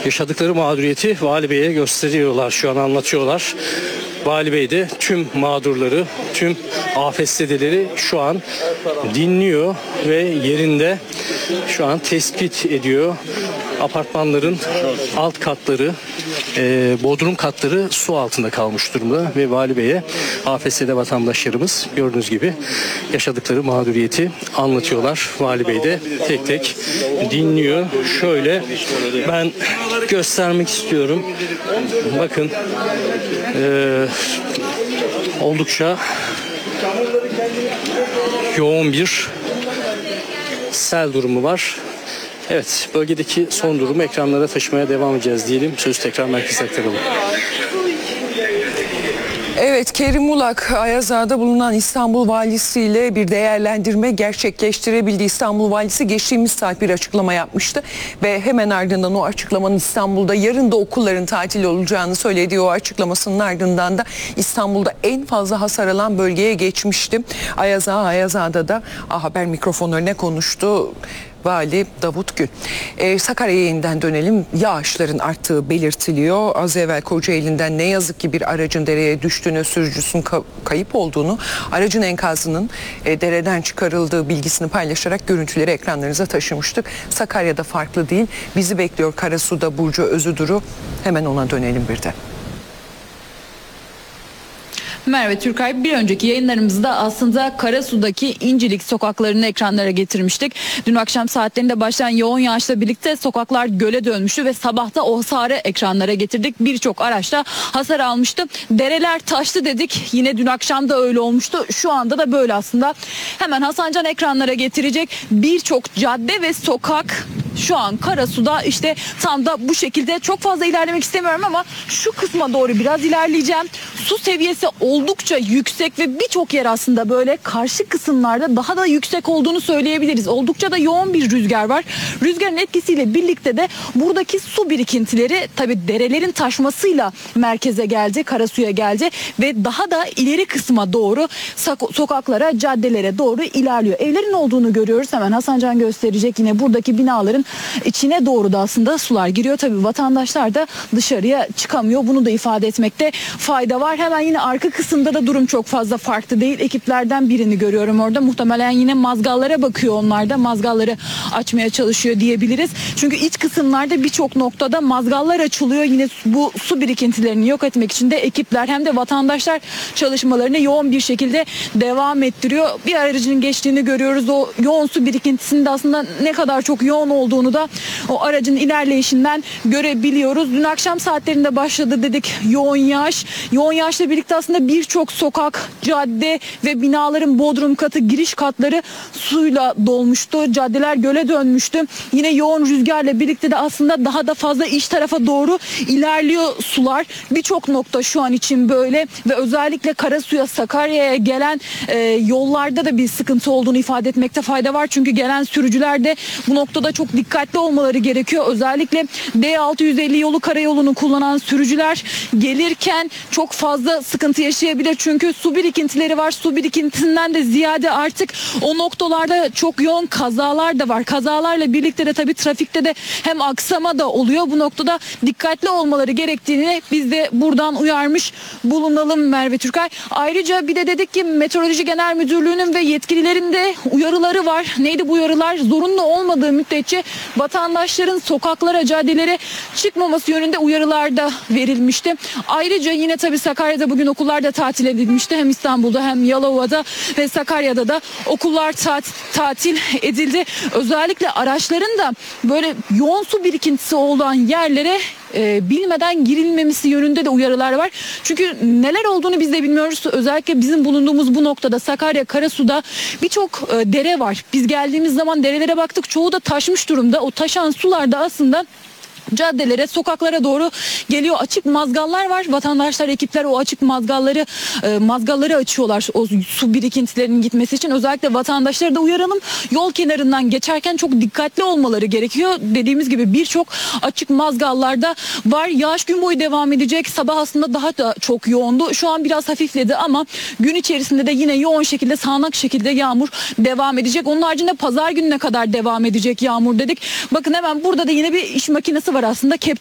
yaşadıkları mağduriyeti Vali Bey'e gösteriyorlar, şu an anlatıyorlar. Vali Bey de tüm mağdurları, tüm afetzedeleri şu an dinliyor ve yerinde şu an tespit ediyor. Apartmanların alt katları, bodrum katları su altında kalmış durumda ve Vali Bey'e afetzede vatandaşlarımız gördüğünüz gibi yaşadıkları mağduriyeti anlatıyorlar. Vali Bey de tek tek dinliyor. Şöyle ben göstermek istiyorum. Bakın oldukça yoğun bir sel durumu var. Evet, bölgedeki son durumu ekranlara taşımaya devam edeceğiz diyelim. Sözü tekrar merkeze aktaralım. Evet, Kerim Ulak, Ayaz Ağa'da bulunan İstanbul Valisi ile bir değerlendirme gerçekleştirebildi. İstanbul Valisi geçtiğimiz saat bir açıklama yapmıştı ve hemen ardından o açıklamanın İstanbul'da yarın da okulların tatil olacağını söylediği o açıklamasının ardından da İstanbul'da en fazla hasar alan bölgeye geçmişti. Ayaz Ağa'da da haber mikrofonlarına konuştu. Vali Davut Gül. Sakarya'ya yeniden dönelim. Yağışların arttığı belirtiliyor. Az evvel Kocaeli'nden ne yazık ki bir aracın dereye düştüğünü, sürücüsünün kayıp olduğunu, aracın enkazının dereden çıkarıldığı bilgisini paylaşarak görüntüleri ekranlarınıza taşımıştık. Sakarya'da farklı değil. Bizi bekliyor Karasu'da Burcu Özüduru. Hemen ona dönelim bir de. Merve Türkay, bir önceki yayınlarımızda aslında Karasu'daki İncilik sokaklarını ekranlara getirmiştik. Dün akşam saatlerinde başlayan yoğun yağışla birlikte sokaklar göle dönmüştü ve sabahta o hasarı ekranlara getirdik. Birçok araçta hasar almıştı. Dereler taştı dedik. Yine dün akşam da öyle olmuştu. Şu anda da böyle aslında. Hemen Hasancan ekranlara getirecek birçok cadde ve sokak şu an Karasu'da, işte tam da bu şekilde. Çok fazla ilerlemek istemiyorum ama şu kısma doğru biraz ilerleyeceğim. Su seviyesi oldukça yüksek ve birçok yer aslında böyle karşı kısımlarda daha da yüksek olduğunu söyleyebiliriz. Oldukça da yoğun bir rüzgar var. Rüzgarın etkisiyle birlikte de buradaki su birikintileri tabii derelerin taşmasıyla merkeze geldi, Karasu'ya geldi ve daha da ileri kısma doğru sokaklara, caddelere doğru ilerliyor. Evlerin olduğunu görüyoruz. Hemen Hasancan gösterecek. Yine buradaki binaların içine doğru da aslında sular giriyor. Tabii vatandaşlar da dışarıya çıkamıyor. Bunu da ifade etmekte fayda var. Hemen yine arka kısımda da durum çok fazla farklı değil. Ekiplerden birini görüyorum orada. Muhtemelen yine mazgallara bakıyor onlar da. Mazgalları açmaya çalışıyor diyebiliriz. Çünkü iç kısımlarda birçok noktada mazgallar açılıyor. Yine bu su birikintilerini yok etmek için de ekipler hem de vatandaşlar çalışmalarını yoğun bir şekilde devam ettiriyor. Bir aracın geçtiğini görüyoruz. O yoğun su birikintisinde aslında ne kadar çok yoğun olduğunu da o aracın ilerleyişinden görebiliyoruz. Dün akşam saatlerinde başladı dedik yoğun yağış. Yoğun yağışla birlikte aslında birçok sokak, cadde ve binaların bodrum katı, giriş katları suyla dolmuştu. Caddeler göle dönmüştü. Yine yoğun rüzgarla birlikte de aslında daha da fazla iç tarafa doğru ilerliyor sular. Birçok nokta şu an için böyle ve özellikle Karasu'ya, Sakarya'ya gelen yollarda da bir sıkıntı olduğunu ifade etmekte fayda var. Çünkü gelen sürücüler de bu noktada çok dikkatli olmaları gerekiyor. Özellikle D650 yolu, karayolunu kullanan sürücüler gelirken çok fazla sıkıntı yaşayabilir. Çünkü su birikintileri var. Su birikintisinden de ziyade artık o noktalarda çok yoğun kazalar da var. Kazalarla birlikte de tabii trafikte de hem aksama da oluyor. Bu noktada dikkatli olmaları gerektiğini biz de buradan uyarmış bulunalım Merve Türkay. Ayrıca bir de dedik ki Meteoroloji Genel Müdürlüğü'nün ve yetkililerin de uyarıları var. Neydi bu uyarılar? Zorunlu olmadığı müddetçe vatandaşların sokaklara, caddelere çıkmaması yönünde uyarılar da verilmişti. Ayrıca yine tabii Sakarya'da bugün okullar da tatil edilmişti. Hem İstanbul'da hem Yalova'da ve Sakarya'da da okullar tatil edildi. Özellikle araçların da böyle yoğun su birikintisi olan yerlere bilmeden girilmemesi yönünde de uyarılar var. Çünkü neler olduğunu biz de bilmiyoruz. Özellikle bizim bulunduğumuz bu noktada Sakarya, Karasu'da birçok dere var. Biz geldiğimiz zaman derelere baktık. Çoğu da taşmış durumda. O taşan sular da aslında caddelere, sokaklara doğru geliyor. Açık mazgallar var. Vatandaşlar, ekipler o açık mazgalları açıyorlar o su birikintilerinin gitmesi için. Özellikle vatandaşları da uyaralım. Yol kenarından geçerken çok dikkatli olmaları gerekiyor. Dediğimiz gibi birçok açık mazgallarda var. Yağış gün boyu devam edecek. Sabah aslında daha da çok yoğundu. Şu an biraz hafifledi ama gün içerisinde de yine yoğun şekilde, sağanak şekilde yağmur devam edecek. Onun haricinde pazar gününe kadar devam edecek yağmur dedik. Bakın hemen burada da yine bir iş makinesi var aslında.